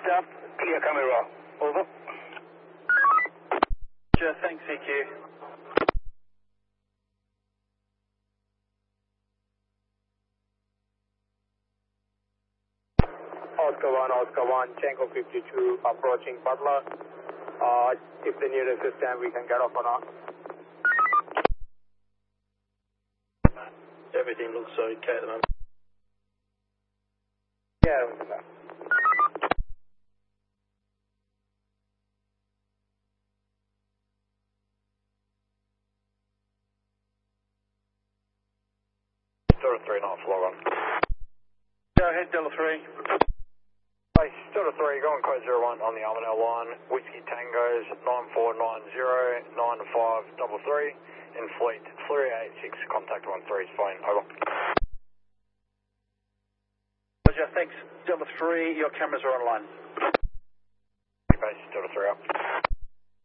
south, clear camera. Over. Roger, thanks, EQ. Oscar 1, Tango 52, approaching Butler. If they need assistance, we can get off or not. Everything looks okay at the moment. Yeah, Delta 3, not log on. Go ahead, Delta 3. Hey, Delta 3, going code 01 on the Armadale line. Whiskey Tango's 9490-9533 in fleet 386, contact 13's phone, over. Roger, thanks. Delta 3, your cameras are online.